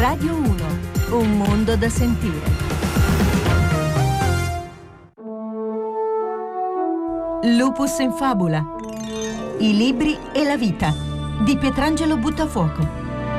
Radio 1, un mondo da sentire. Lupus in fabula. I libri e la vita di Pietrangelo Buttafuoco.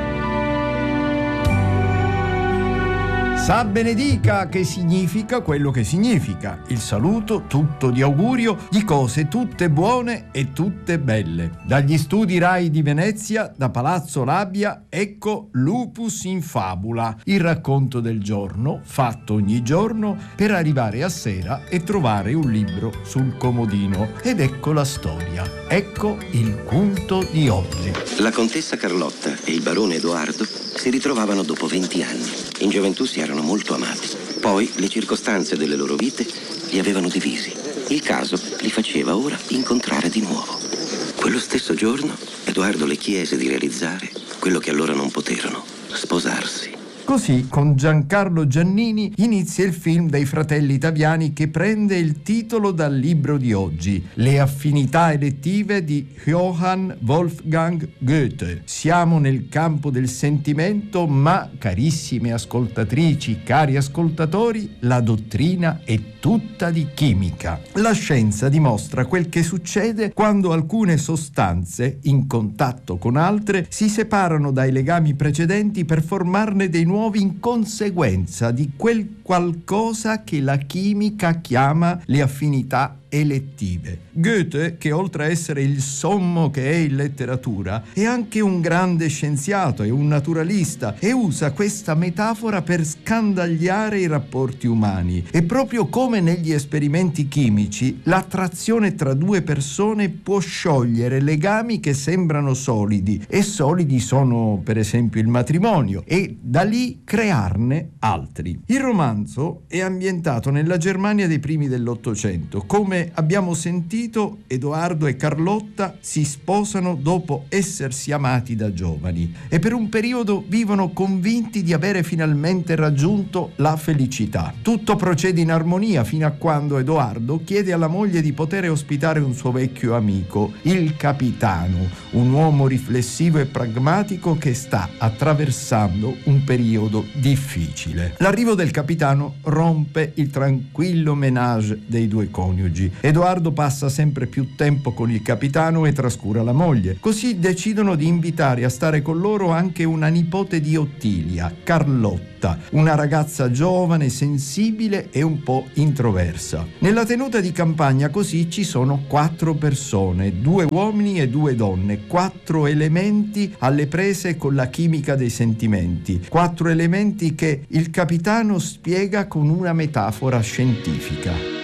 Sa benedica che significa quello che significa. Il saluto tutto di augurio di cose tutte buone e tutte belle. Dagli studi Rai di Venezia, da Palazzo Labbia, ecco Lupus in fabula, il racconto del giorno, fatto ogni giorno per arrivare a sera e trovare un libro sul comodino. Ed ecco la storia, ecco il punto di oggi. La contessa Carlotta e il barone Edoardo si ritrovavano dopo 20 anni. In gioventù si erano molto amati. Poi le circostanze delle loro vite li avevano divisi. Il caso li faceva ora incontrare di nuovo. Quello stesso giorno Edoardo le chiese di realizzare quello che allora non poterono: sposarsi. Così, con Giancarlo Giannini, inizia il film dei fratelli Taviani che prende il titolo dal libro di oggi, Le affinità elettive di Johann Wolfgang Goethe. Siamo nel campo del sentimento, ma, carissime ascoltatrici, cari ascoltatori, la dottrina è tutta di chimica. La scienza dimostra quel che succede quando alcune sostanze, in contatto con altre, si separano dai legami precedenti per formarne dei nuovi in conseguenza di quel qualcosa che la chimica chiama le affinità elettive. Goethe, che oltre a essere il sommo che è in letteratura, è anche un grande scienziato e un naturalista e usa questa metafora per scandagliare i rapporti umani. E proprio come negli esperimenti chimici, l'attrazione tra due persone può sciogliere legami che sembrano solidi, e solidi sono per esempio il matrimonio, e da lì crearne altri. Il romanzo è ambientato nella Germania dei primi dell'Ottocento. Come abbiamo sentito, Edoardo e Carlotta si sposano dopo essersi amati da giovani e per un periodo vivono convinti di avere finalmente raggiunto la felicità. Tutto procede in armonia fino a quando Edoardo chiede alla moglie di poter ospitare un suo vecchio amico, il capitano, un uomo riflessivo e pragmatico che sta attraversando un periodo difficile. L'arrivo del capitano rompe il tranquillo ménage dei due coniugi. Edoardo passa sempre più tempo con il capitano e trascura la moglie. Così decidono di invitare a stare con loro anche una nipote di Ottilia, Carlotta, una ragazza giovane, sensibile e un po' introversa. Nella tenuta di campagna così ci sono 4 persone, 2 uomini e 2 donne, 4 elementi alle prese con la chimica dei sentimenti, 4 elementi che il capitano spiega con una metafora scientifica.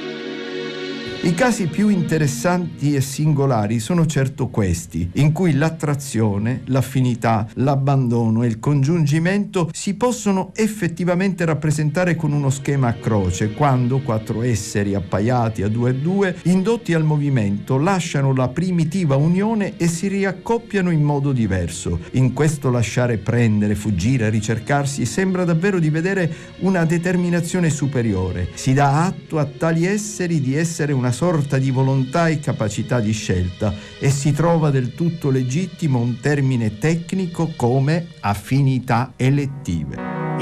I casi più interessanti e singolari sono certo questi, in cui l'attrazione, l'affinità, l'abbandono e il congiungimento si possono effettivamente rappresentare con uno schema a croce, quando 4 esseri appaiati a 2, indotti al movimento, lasciano la primitiva unione e si riaccoppiano in modo diverso. In questo lasciare prendere, fuggire, ricercarsi, sembra davvero di vedere una determinazione superiore. Si dà atto a tali esseri di essere una sorta di volontà e capacità di scelta e si trova del tutto legittimo un termine tecnico come affinità elettive.